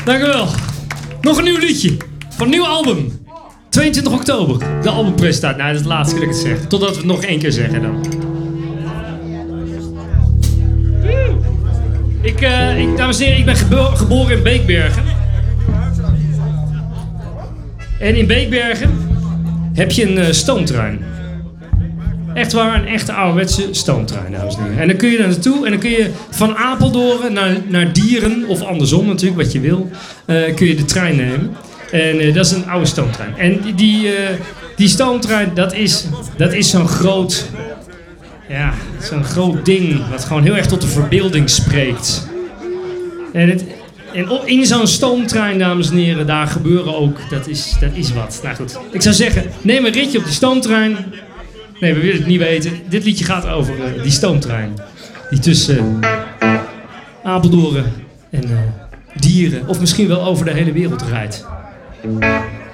Dank u wel. Nog een nieuw liedje van een nieuw album. 22 oktober. De albumpresentatie. Nou, dat is het laatste dat ik het zeg. Totdat we het nog één keer zeggen dan. Dames en heren, ik ben geboren in Beekbergen. En in Beekbergen heb je een stoomtrein. Echt waar, een echte ouderwetse stoomtrein, dames en heren. En dan kun je daar naartoe en dan kun je van Apeldoorn naar Dieren, of andersom natuurlijk, wat je wil, kun je de trein nemen. En dat is een oude stoomtrein. En die stoomtrein, dat is zo'n groot... Ja, zo'n groot ding wat gewoon heel erg tot de verbeelding spreekt. En in zo'n stoomtrein, dames en heren, daar gebeuren ook, dat is wat. Nou goed, ik zou zeggen, neem een ritje op die stoomtrein. Nee, we willen het niet weten. Dit liedje gaat over die stoomtrein. Die tussen Apeldoorn en Dieren, of misschien wel over de hele wereld rijdt.